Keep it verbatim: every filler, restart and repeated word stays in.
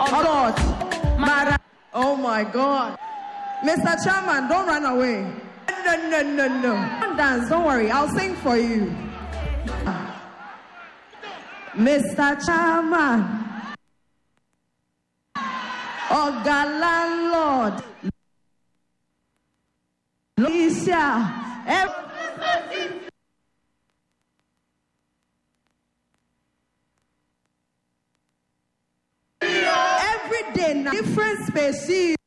Oh God. Oh my God. Mister Chairman, don't run away. No, no, no, no. Don't dance, don't worry. I'll sing for you. Mister Chairman. Oh God, landlord. Lisa. Every day, different species.